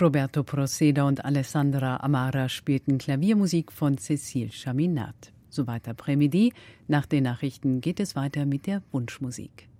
Roberto Proceda und Alessandra Amara spielten Klaviermusik von Cécile Chaminade. Soweit après-midi. Nach den Nachrichten geht es weiter mit der Wunschmusik.